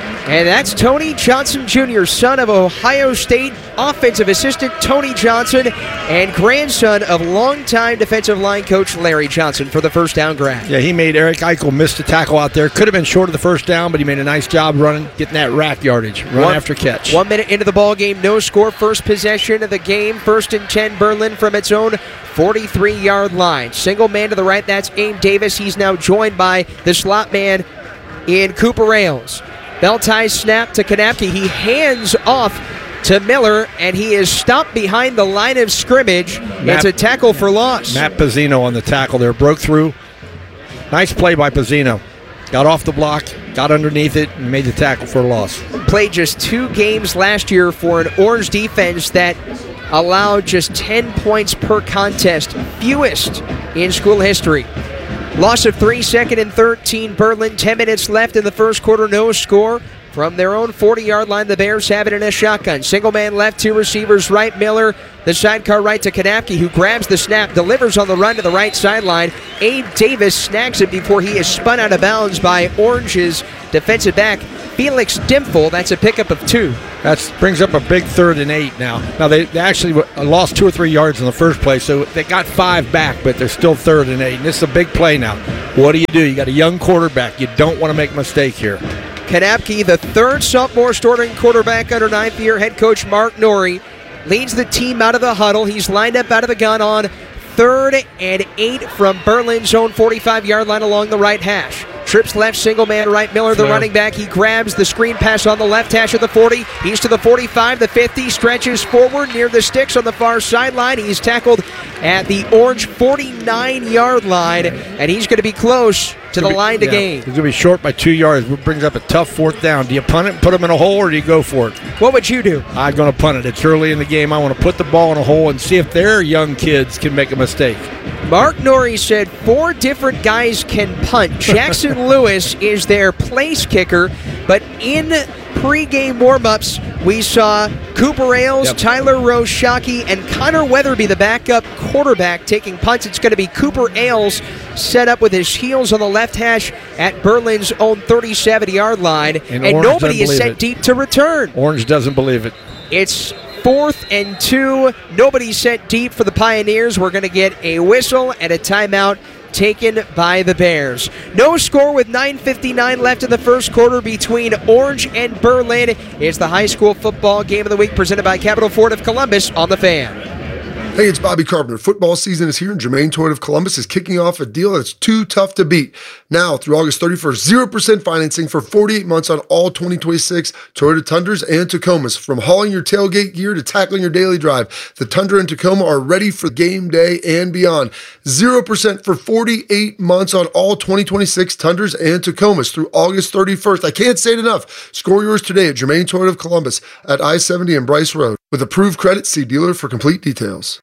And that's Tony Johnson Jr., son of Ohio State offensive assistant Tony Johnson and grandson of longtime defensive line coach Larry Johnson for the first down grab. Yeah, he made Eric Eichel miss the tackle out there. Could have been short of the first down, but he made a nice job running, getting that rack yardage, run after catch. 1 minute into the ball game, no score, first possession of the game, 1st and 10, Berlin from its own 43-yard line. Single man to the right, that's Abe Davis. He's now joined by the slot man in Cooper Ailes. Bell ties snap to Kanapke. He hands off to Miller, and he is stopped behind the line of scrimmage. It's a tackle for loss. Matt Pizzino on the tackle there, broke through. Nice play by Pizzino. Got off the block, got underneath it, and made the tackle for a loss. Played just 2 games last year for an Orange defense that allowed just 10 points per contest, fewest in school history. Loss of 3, 2nd and 13, Berlin. 10 minutes left in the first quarter, no score. From their own 40-yard line, the Bears have it in a shotgun. Single man left, 2 receivers right, Miller. The sidecar right to Kanapke, who grabs the snap, delivers on the run to the right sideline. Abe Davis snags it before he is spun out of bounds by Orange's defensive back, Felix Dimple. That's a pickup of 2. That brings up a big 3rd and 8 now. Now, they actually lost 2 or 3 yards in the first play, so they got 5 back, but they're still 3rd and 8. And this is a big play now. What do? You got a young quarterback. You don't want to make a mistake here. Kanapke, the 3rd sophomore starting quarterback under 9th-year head coach Mark Norrie, leads the team out of the huddle. He's lined up out of the gun on 3rd and 8 from Berlin's own 45-yard line along the right hash. Trips left, single man right, Miller, the running back. He grabs the screen pass on the left hash of the 40. He's to the 45, the 50, stretches forward near the sticks on the far sideline. He's tackled at the Orange 49-yard line, and he's going to be close to the line to gain. He's going to be short by 2 yards, which brings up a tough 4th down. Do you punt it and put him in a hole, or do you go for it? What would you do? I'm going to punt it. It's early in the game. I want to put the ball in a hole and see if their young kids can make a mistake. Mark Norrie said 4 different guys can punt. Jackson Lewis is their place kicker, but in pregame warm-ups, we saw Cooper Ailes, Tyler Rose-Shockey, and Connor Weatherby, the backup quarterback, taking punts. It's going to be Cooper Ailes set up with his heels on the left hash at Berlin's own 37-yard line, and nobody is set deep to return. Orange doesn't believe it. It's 4th and 2. Nobody's set deep for the Pioneers. We're going to get a whistle and a timeout taken by the Bears. No score with 9:59 left in the first quarter between Orange and Berlin. It's the high school football game of the week presented by Capital Ford of Columbus on The Fan. Hey, it's Bobby Carpenter. Football season is here, and Germain Toyota of Columbus is kicking off a deal that's too tough to beat. Now, through August 31st, 0% financing for 48 months on all 2026 Toyota Tundras and Tacomas. From hauling your tailgate gear to tackling your daily drive, the Tundra and Tacoma are ready for game day and beyond. 0% for 48 months on all 2026 Tundras and Tacomas through August 31st. I can't say it enough. Score yours today at Germain Toyota of Columbus at I-70 and Bryce Road. With approved credit, see dealer for complete details.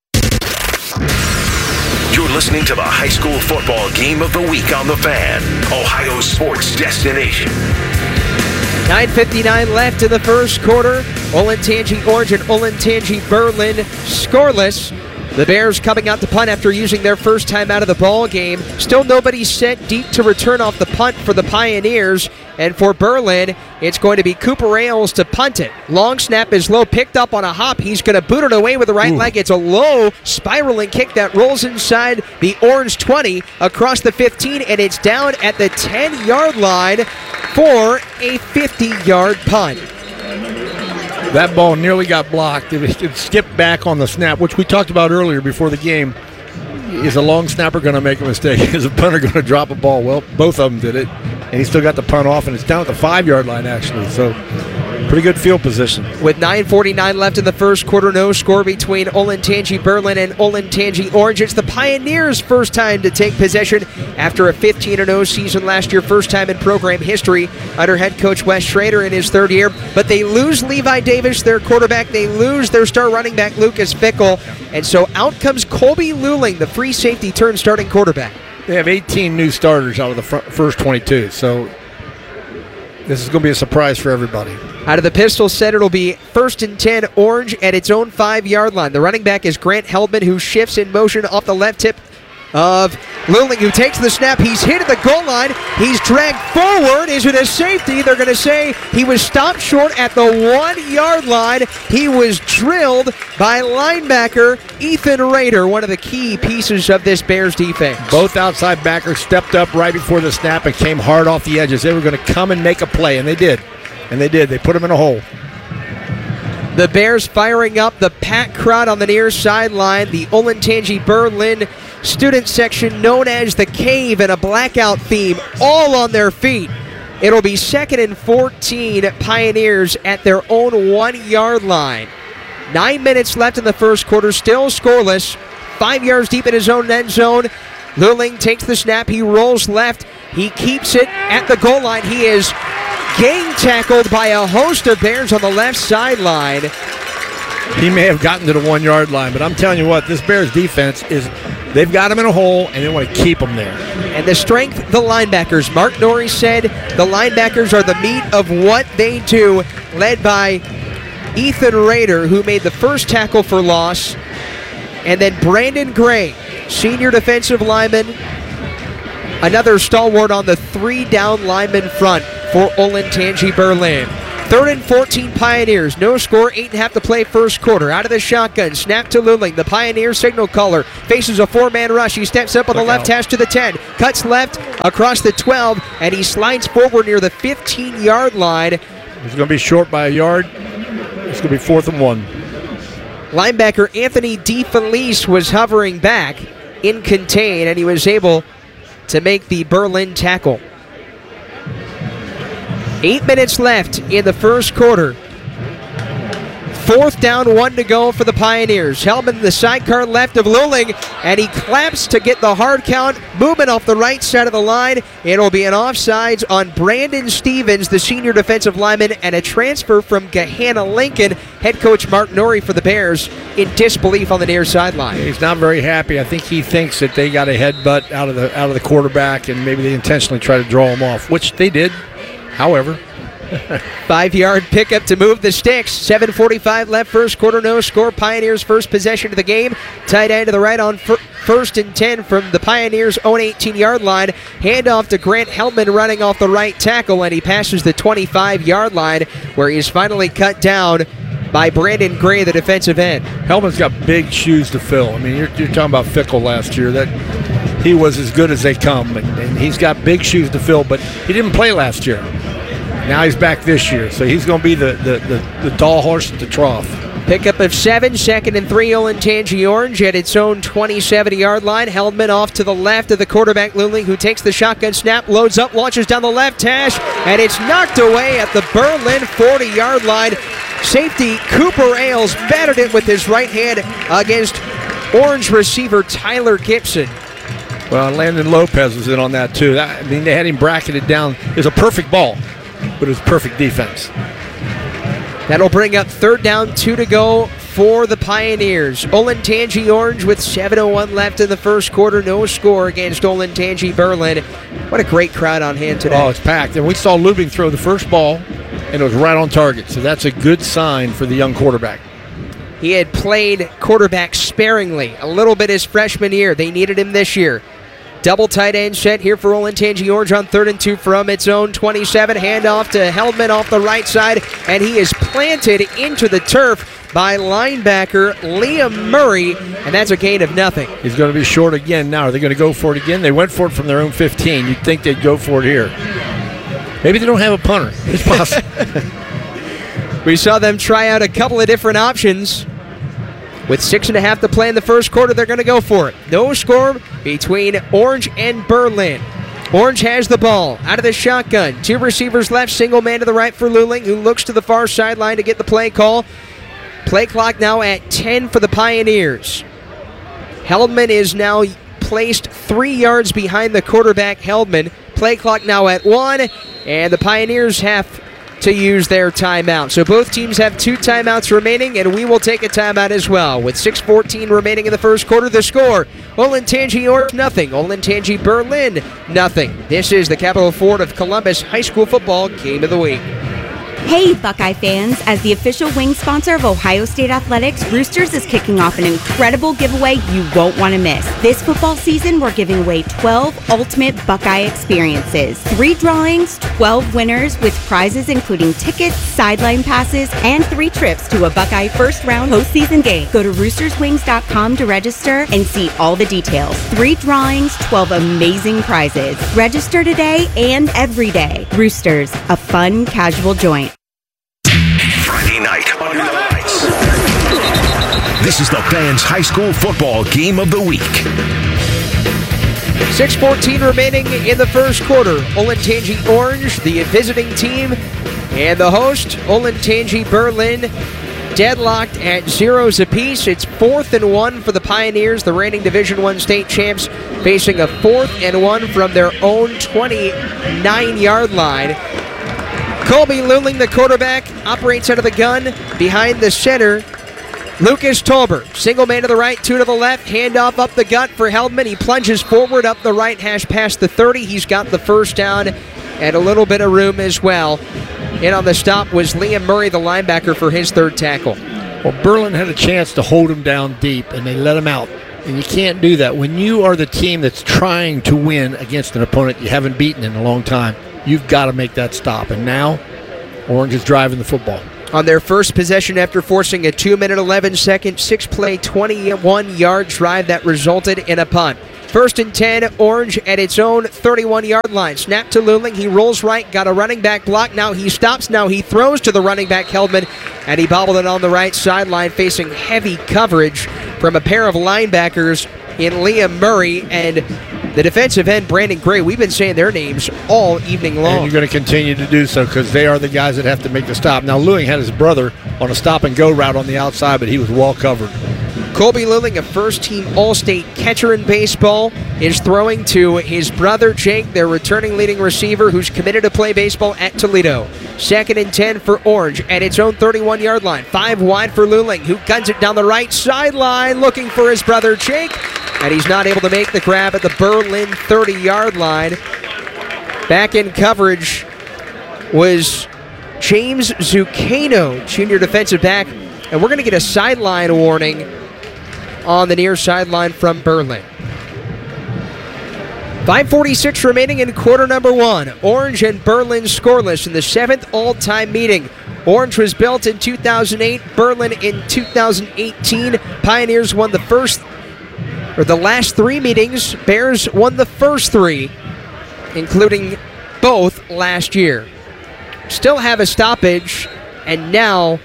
You're listening to the high school football game of the week on The Fan, Ohio's sports destination. 9:59 left in the first quarter. Olentangy Orange and Olentangy Berlin scoreless. The Bears coming out to punt after using their first time out of the ball game. Still nobody set deep to return off the punt for the Pioneers. And for Berlin, it's going to be Cooper Ailes to punt it. Long snap is low, picked up on a hop. He's going to boot it away with the right leg. It's a low spiraling kick that rolls inside the Orange 20 across the 15, and it's down at the 10-yard line for a 50-yard punt. That ball nearly got blocked. It skipped back on the snap, which we talked about earlier before the game. Is a long snapper going to make a mistake? Is a punter going to drop a ball? Well, both of them did it, and he still got the punt off, and it's down at the 5-yard line, actually. So pretty good field position. With 9:49 left in the first quarter, no score between Olentangy Berlin and Olentangy Orange. It's the Pioneers' first time to take possession after a 15-0 season last year, first time in program history under head coach Wes Schrader in his 3rd year. But they lose Levi Davis, their quarterback. They lose their star running back, Lucas Fickle. And so out comes Colby Luling, the free safety turned starting quarterback. They have 18 new starters out of the first 22, so this is going to be a surprise for everybody. Out of the pistol set, it'll be 1st and 10 Orange at its own 5-yard line. The running back is Grant Heldman, who shifts in motion off the left tip of Luling, who takes the snap, he's hit at the goal line. He's dragged forward. Is it a safety? They're going to say he was stopped short at the 1 yard line. He was drilled by linebacker Ethan Rader, one of the key pieces of this Bears defense. Both outside backers stepped up right before the snap and came hard off the edges. They were going to come and make a play, and they did. They put him in a hole. The Bears firing up the packed crowd on the near sideline. The Olentangy Berlin student section known as the Cave and a blackout theme, all on their feet. It'll be 2nd and 14 Pioneers at their own 1 yard line. 9 minutes left in the first quarter, still scoreless. 5 yards deep in his own end zone. Luling takes the snap, he rolls left, he keeps it at the goal line. He is gang tackled by a host of Bears on the left sideline. He may have gotten to the 1 yard line, but I'm telling you what, this Bears defense is, they've got him in a hole and they want to keep him there. And the strength, the linebackers. Mark Norrie said the linebackers are the meat of what they do, led by Ethan Rader, who made the first tackle for loss, and then Brandon Gray, senior defensive lineman, another stalwart on the 3 down lineman front for Olentangy Berlin. 3rd and 14 Pioneers. No score, 8.5 to play first quarter. Out of the shotgun, snap to Luling. The Pioneer signal caller faces a 4-man rush. He steps up on the left hash to the 10. Cuts left across the 12, and he slides forward near the 15-yard line. He's going to be short by a yard. It's going to be 4th and 1. Linebacker Anthony DeFelice was hovering back in contain, and he was able to make the Berlin tackle. 8 minutes left in the first quarter. 4th down, 1 to go for the Pioneers. Hellman, the sidecar left of Luling, and he claps to get the hard count. Movement off the right side of the line. It'll be an offsides on Brandon Stevens, the senior defensive lineman, and a transfer from Gahanna Lincoln. Head coach Mark Norrie for the Bears in disbelief on the near sideline. He's not very happy. I think he thinks that they got a headbutt out of the quarterback, and maybe they intentionally try to draw him off, which they did. However, 5-yard pickup to move the sticks. 7:45 left, first quarter, no score. Pioneers' first possession of the game. Tight end to the right on 1st and 10 from the Pioneers' own 18-yard line. Handoff to Grant Hellman running off the right tackle, and he passes the 25-yard line where he's finally cut down by Brandon Gray, the defensive end. Hellman's got big shoes to fill. I mean, you're talking about Fickle last year. That he was as good as they come, and he's got big shoes to fill, but he didn't play last year. Now he's back this year, so he's going to be the tall horse at the trough. Pickup of 7, 2nd and 3, Olentangy Orange at its own 27-yard line. Hellman off to the left of the quarterback, Luling, who takes the shotgun snap, loads up, launches down the left hash, and it's knocked away at the Berlin 40-yard line. Safety Cooper Ailes battered it with his right hand against Orange receiver Tyler Gibson. Well, Landon Lopez was in on that, too. I mean, they had him bracketed down. It was a perfect ball, but it was perfect defense. That'll bring up 3rd down, 2 to go for the Pioneers. Olentangy Orange with 7:01 left in the first quarter. No score against Olentangy Berlin. What a great crowd on hand today. Oh, it's packed. And we saw Lubing throw the first ball, and it was right on target. So that's a good sign for the young quarterback. He had played quarterback sparingly a little bit his freshman year. They needed him this year. Double tight end set here for Olentangy Orange on 3rd and 2 from its own 27. Handoff to Hellman off the right side, and he is planted into the turf by linebacker Liam Murray, and that's a gain of nothing. He's going to be short again now. Are they going to go for it again? They went for it from their own 15. You'd think they'd go for it here. Maybe they don't have a punter. It's possible. We saw them try out a couple of different options. With 6.5 to play in the first quarter, they're going to go for it. No score between Orange and Berlin. Orange has the ball out of the shotgun. 2 receivers left, single man to the right for Luling, who looks to the far sideline to get the play call. Play clock now at 10 for the Pioneers. Heldman is now placed 3 yards behind the quarterback, Heldman. Play clock now at 1, and the Pioneers have to use their timeout. So both teams have 2 timeouts remaining, and we will take a timeout as well. With 6:14 remaining in the first quarter, the score, Olentangy Orange nothing, Olentangy Berlin nothing. This is the Capital Ford of Columbus High School Football Game of the Week. Hey, Buckeye fans! As the official wing sponsor of Ohio State Athletics, Roosters is kicking off an incredible giveaway you won't want to miss. This football season, we're giving away 12 ultimate Buckeye experiences. 3 drawings, 12 winners with prizes including tickets, sideline passes, and 3 trips to a Buckeye first-round postseason game. Go to roosterswings.com to register and see all the details. 3 drawings, 12 amazing prizes. Register today and every day. Roosters, a fun, casual joint. Friday night under the lights. This is the Fans High School Football Game of the Week. 6:14 remaining in the first quarter. Olentangy Orange, the visiting team, and the host, Olentangy Berlin, deadlocked at 0s apiece. It's 4th and 1 for the Pioneers, the reigning Division I state champs, facing a 4th and 1 from their own 29-yard line. Colby Luling, the quarterback, operates out of the gun behind the center. Lucas Tolbert, single man to the right, 2 to the left, handoff up the gut for Heldman. He plunges forward up the right hash past the 30. He's got the first down and a little bit of room as well. In on the stop was Liam Murray, the linebacker, for his 3rd tackle. Well, Berlin had a chance to hold him down deep, and they let him out. And you can't do that. When you are the team that's trying to win against an opponent you haven't beaten in a long time, you've got to make that stop. And now, Orange is driving the football. On their first possession after forcing a 2-minute, 11-second, 6-play, 21-yard drive that resulted in a punt. 1st and 10, Orange at its own 31-yard line. Snap to Luling. He rolls right, got a running back block. Now he stops. Now he throws to the running back, Heldman, and he bobbled it on the right sideline, facing heavy coverage from a pair of linebackers in Liam Murray and the defensive end, Brandon Gray. We've been saying their names all evening long. And you're going to continue to do so because they are the guys that have to make the stop. Now, Luling had his brother on a stop-and-go route on the outside, but he was well covered. Colby Luling, a first-team All-State catcher in baseball, is throwing to his brother Jake, their returning leading receiver, who's committed to play baseball at Toledo. 2nd and 10 for Orange at its own 31-yard line. 5 wide for Luling, who guns it down the right sideline, looking for his brother Jake, and he's not able to make the grab at the Berlin 30-yard line. Back in coverage was James Zucchino, junior defensive back, and we're going to get a sideline warning on the near sideline from Berlin. 5:46 remaining in quarter number 1. Orange and Berlin scoreless in the 7th all-time meeting. Orange was built in 2008, Berlin in 2018. Pioneers won the last 3 meetings. Bears won the first 3, including both last year. Still have a stoppage, and now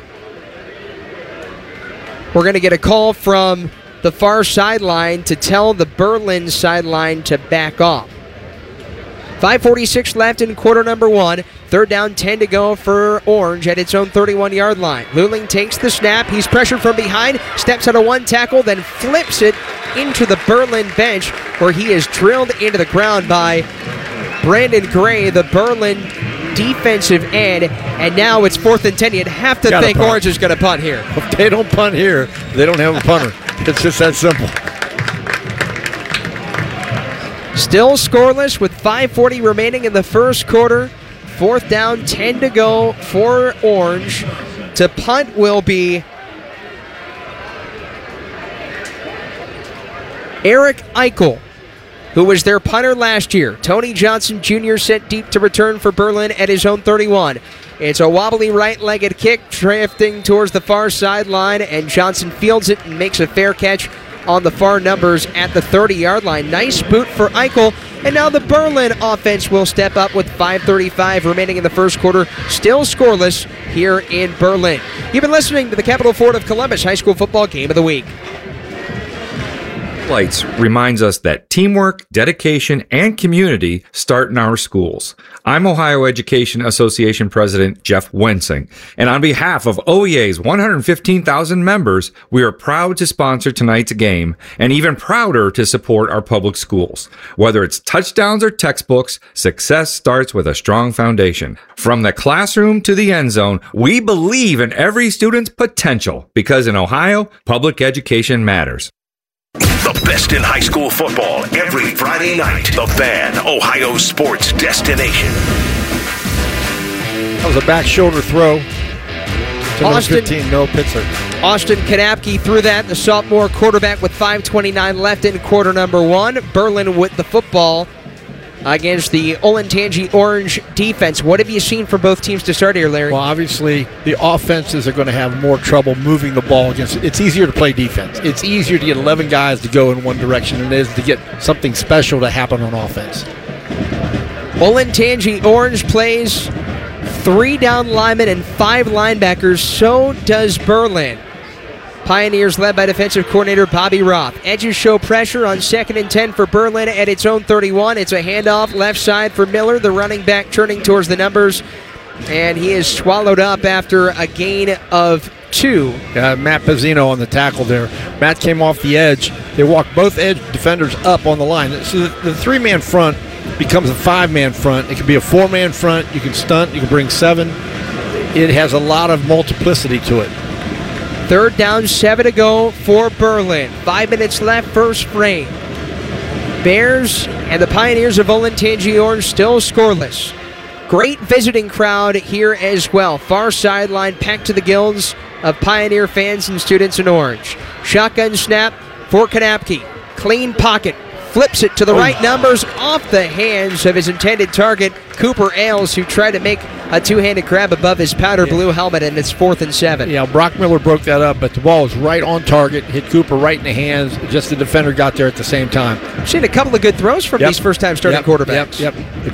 we're going to get a call from the far sideline to tell the Berlin sideline to back off. 5:46 left in quarter number 1. 3rd down, 10 to go for Orange at its own 31-yard line. Luling takes the snap. He's pressured from behind, steps out of 1 tackle, then flips it into the Berlin bench, where he is drilled into the ground by Brandon Gray, the Berlin defensive end, and now it's 4th and 10. You'd have to think Orange is going to punt here. If they don't punt here, they don't have a punter. It's just that simple. Still scoreless with 5:40 remaining in the first quarter. 4th down, 10 to go for Orange. To punt will be Eric Eichel, who was their punter last year. Tony Johnson Jr. sent deep to return for Berlin at his own 31. It's a wobbly right-legged kick drifting towards the far sideline, and Johnson fields it and makes a fair catch on the far numbers at the 30-yard line. Nice boot for Eichel, and now the Berlin offense will step up with 5:35 remaining in the first quarter. Still scoreless here in Berlin. You've been listening to the Capital Ford of Columbus High School Football Game of the Week. Lights reminds us that teamwork, dedication, and community start in our schools. I'm Ohio Education Association President Jeff Wensing, and on behalf of OEA's 115,000 members, we are proud to sponsor tonight's game and even prouder to support our public schools. Whether it's touchdowns or textbooks, success starts with a strong foundation. From the classroom to the end zone, we believe in every student's potential because in Ohio, public education matters. The best in high school football every Friday night. The Fan, Ohio sports destination. That was a back shoulder throw to number 15, Noah Pitzer. Austin Kanapke threw that, the sophomore quarterback, with 5:29 left in quarter number 1. Berlin with the football against the Olentangy Orange defense. What have you seen from both teams to start here, Larry? Well, obviously, the offenses are going to have more trouble moving the ball against it. It's easier to play defense. It's easier to get 11 guys to go in one direction than it is to get something special to happen on offense. Olentangy Orange plays 3 down linemen and 5 linebackers. So does Berlin. Pioneers led by defensive coordinator Bobby Roth. Edges show pressure on 2nd and 10 for Berlin at its own 31. It's a handoff left side for Miller, the running back turning towards the numbers, and he is swallowed up after a gain of 2. Matt Pizzino on the tackle there. Matt came off the edge. They walked both edge defenders up on the line. So the 3-man front becomes a 5-man front. It can be a 4-man front. You can stunt. You can bring 7. It has a lot of multiplicity to it. 3rd down, 7 to go for Berlin. 5 minutes left, first frame. Bears and the Pioneers of Olentangy Orange still scoreless. Great visiting crowd here as well. Far sideline packed to the gills of Pioneer fans and students in orange. Shotgun snap for Kanapke. Clean pocket. Flips it to the right numbers off the hands of his intended target, Cooper Ailes, who tried to make a 2-handed grab above his powder blue helmet, and it's 4th and 7. Yeah, Brock Miller broke that up, but the ball was right on target, hit Cooper right in the hands. Just the defender got there at the same time. Seen a couple of good throws from these first-time starting quarterbacks. Yep.